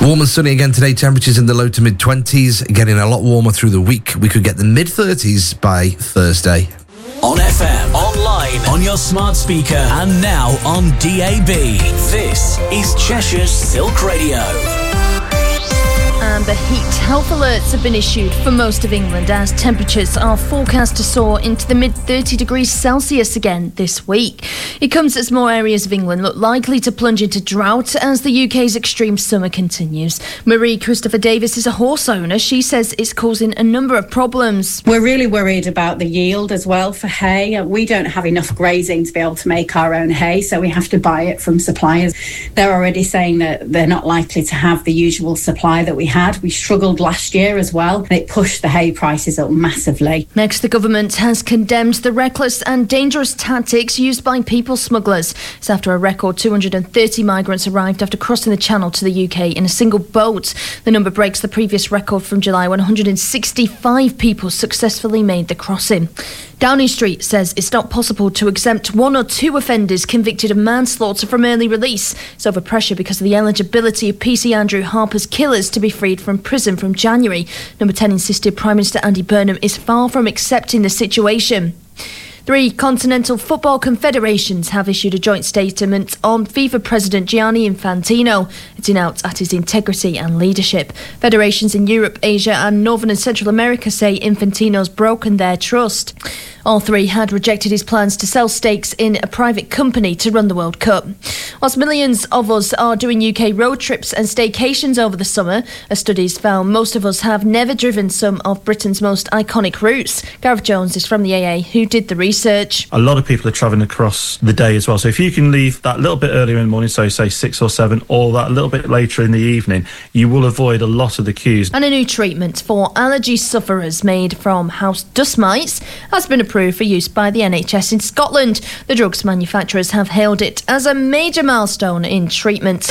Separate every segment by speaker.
Speaker 1: Warm and sunny again today. Temperatures in the low to mid-20s. Getting a lot warmer through the week. We could get the mid-30s by Thursday.
Speaker 2: On FM, online, on your smart speaker, and now on DAB. This is Cheshire's Silk Radio.
Speaker 3: And the heat health alerts have been issued for most of England as temperatures are forecast to soar into the mid-30 degrees Celsius again this week. It comes as more areas of England look likely to plunge into drought as the UK's extreme summer continues. Marie Christopher Davis is a horse owner. She says it's causing a number of problems.
Speaker 4: We're really worried about the yield as well for hay. We don't have enough grazing to be able to make our own hay, so we have to buy it from suppliers. They're already saying that they're not likely to have the usual supply that we had. We struggled last year as well, and it pushed the hay prices up massively.
Speaker 3: Next, the government has condemned the reckless and dangerous tactics used by people smugglers. It's after a record 230 migrants arrived after crossing the Channel to the UK in a single boat. The number breaks the previous record from July when 165 people successfully made the crossing. Downing Street says it's not possible to exempt one or two offenders convicted of manslaughter from early release. It's over pressure because of the eligibility of PC Andrew Harper's killers to be freed from prison from January. Number 10 insisted Prime Minister Andy Burnham is far from accepting the situation. 3 continental football confederations have issued a joint statement on FIFA President Gianni Infantino, hitting out at his integrity and leadership. Federations in Europe, Asia and Northern and Central America say Infantino's broken their trust. All 3 had rejected his plans to sell stakes in a private company to run the World Cup. Whilst millions of us are doing UK road trips and staycations over the summer, a study's found most of us have never driven some of Britain's most iconic routes. Gareth Jones is from the AA, who did the research.
Speaker 5: A lot of people are travelling across the day as well. So if you can leave that little bit earlier in the morning, so say 6 or 7, or that little bit later in the evening, you will avoid a lot of the queues.
Speaker 3: And a new treatment for allergy sufferers made from house dust mites has been approved for use by the NHS in Scotland. The drugs manufacturers have hailed it as a major milestone in treatment.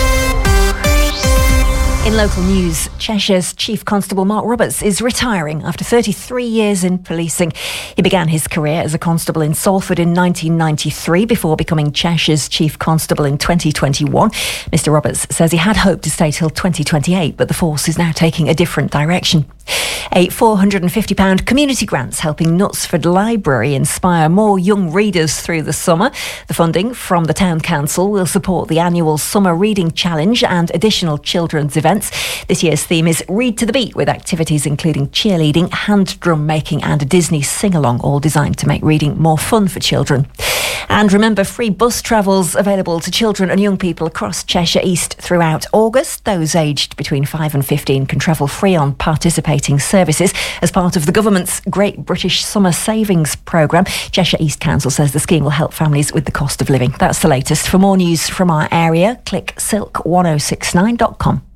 Speaker 6: In local news, Cheshire's Chief Constable Mark Roberts is retiring after 33 years in policing. He began his career as a constable in Salford in 1993 before becoming Cheshire's Chief Constable in 2021. Mr Roberts says he had hoped to stay till 2028, but the force is now taking a different direction. A £450 community grant helping Knutsford Library inspire more young readers through the summer. The funding from the Town Council will support the annual Summer Reading Challenge and additional children's events. This year's theme is Read to the Beat, with activities including cheerleading, hand drum making and a Disney sing-along, all designed to make reading more fun for children. And remember, free bus travels available to children and young people across Cheshire East throughout August. Those aged between 5 and 15 can travel free on participating services as part of the government's Great British Summer Savings Programme. Cheshire East Council says the scheme will help families with the cost of living. That's the latest. For more news from our area, click silk1069.com.